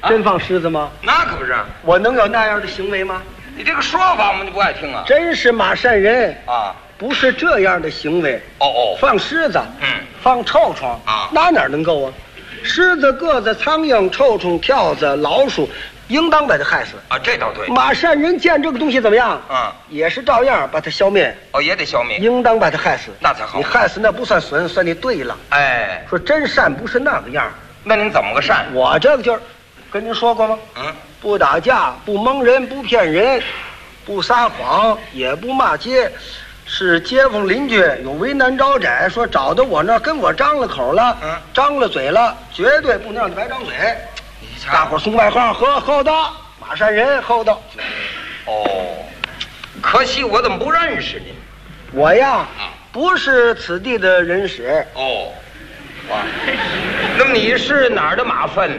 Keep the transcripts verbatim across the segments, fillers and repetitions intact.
真放狮子吗？ 那可不是， 我能有那样的行为吗？ 你这个说法我们就不爱听啊。 真是马善人啊， 不是这样的行为。 哦哦， 放狮子， 嗯， 放臭虫啊， 那哪能够啊？狮子、鸽子、苍蝇、臭虫、跳蚤、老鼠，应当把它害死啊，这倒对。 马善人见这个东西怎么样？ 嗯， 也是照样把它消灭。 哦，也得消灭， 应当把它害死， 那才好。 你害死那不算损，算你对了。 哎， 说真善不是那个样。 那您怎么个善？ 我这个就是跟您说过吗？ 嗯， 不打架，不蒙人，不骗人，不撒谎，也不骂街。是街坊邻居有为难招窄，说找到我那儿跟我张了口了， 嗯， 张了嘴了，绝对不能让你白张嘴。大伙儿送外号，呵，厚道，马善人，厚道。 哦，可惜我怎么不认识您？ 我呀， 啊， 不是此地的人使。 哦，哇，那么你是哪儿的马粪呢？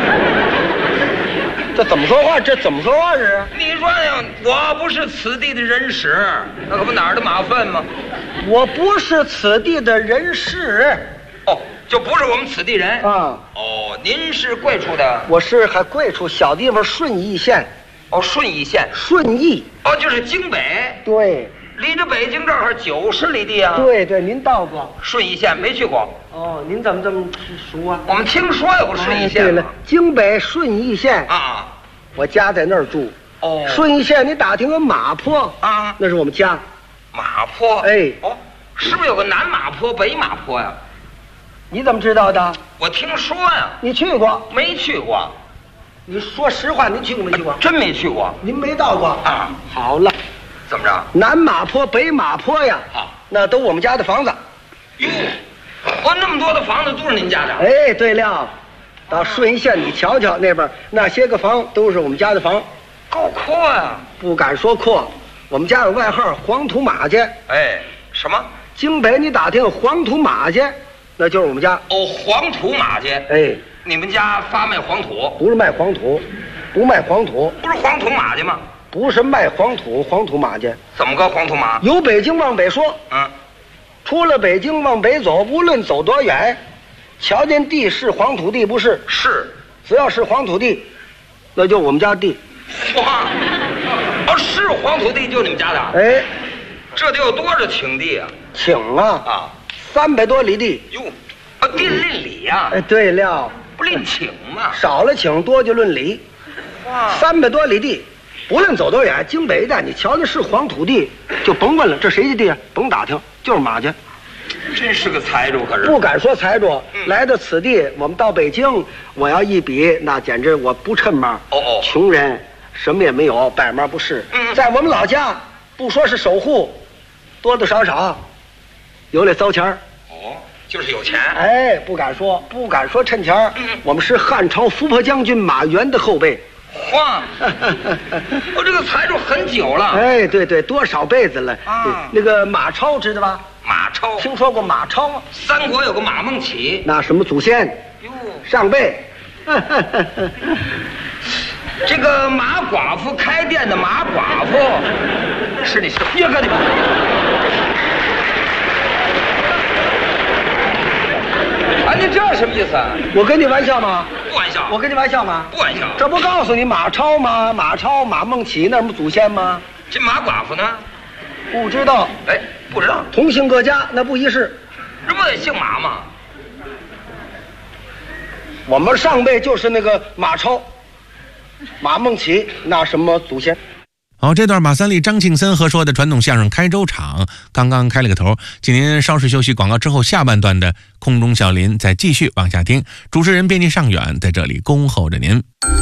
这怎么说话？这怎么说话是？ 你说呀，我不是此地的人使，那可不哪儿的马粪吗？ 我不是此地的人士。 哦，就不是我们此地人啊。 哦，您是贵处的？ 我是还贵处小地方顺义县。 哦，顺义县。 顺义。 哦，就是京北。 对。 离着北京正好九十里地啊。 对对，您到过顺义县没去过？ 哦，您怎么这么熟啊？ 我们听说有个顺义县。 哎、对了，京北顺义县啊， 我家在那儿住。 哦， 顺义县你打听个马坡啊， 那是我们家。 马坡？ 哎， 哦，是不是有个南马坡、北马坡呀？ 你怎么知道的？ 我听说呀。 你去过？ 没去过。 你说实话，您去过没去过？ 真没去过。 您没到过啊？ 好了。 怎么着？ 南马坡、北马坡呀， 啊， 那都我们家的房子。 哟，哦，那么多的房子都是您家的？ 哎，对了，到顺义县你瞧瞧，那边那些个房都是我们家的房， 够阔呀！ 不敢说阔，我们家有外号黄土马家。 哎，什么？ 京北你打听黄土马家，那就是我们家。 哦，黄土马家。 哎， 你们家发卖黄土？ 不是卖黄土，不卖黄土。 不是黄土马家吗？ 不是卖黄土，黄土马家。 怎么个黄土马？ 由北京往北说， 嗯， 出了北京往北走，无论走多远，瞧见地是黄土地不是？ 是， 只要是黄土地，那就我们家地。 哇，哦，是黄土地就你们家的？ 哎， 这得有多少顷地啊？ 顷啊啊， 三百多里地。 哟，啊，地论里呀？ 哎，对了， 不论顷吗？ 少了顷，多就论里。 哇， 三百多里地。不论走多远，京北一带你瞧见是黄土地，就甭问了，这谁的地啊？甭打听，就是马家。 真是个财主，可是不敢说财主。 嗯、 来到此地，我们到北京，我要一比，那简直我不趁嘛。 哦哦， 穷人，什么也没有，百嘛不是。 嗯， 在我们老家，不说是守护，多多少少有点糟钱儿。 哦，就是有钱。 哎，不敢说，不敢说趁钱儿。 嗯， 我们是汉朝伏波将军马援的后辈。 哇，我这个财主很久了。 哎，对对，多少辈子了啊！ 那个马超知道吧？ 马超， 听说过马超吗？ 三国有个马孟起， 那什么祖先？ 哟， 上辈。 这个马寡妇开店的马寡妇，是你什么呀？哥你！啊，你这什么意思啊？ 我跟你玩笑吗？ 不玩笑。 我跟你玩笑吗？ 不玩笑。 这不告诉你马超吗？马超、马孟起那什么祖先吗？ 这马寡妇呢？ 不知道。 哎，不知道。 同姓各家，那不一世。 这不得姓马吗？ 我们上辈就是那个马超、马孟起那什么祖先。 好，这段马三立、张庆森合说的传统相声开州场刚刚开了个头，请您稍事休息广告之后，下半段的空中小林再继续往下听。主持人编辑尚远在这里恭候着您。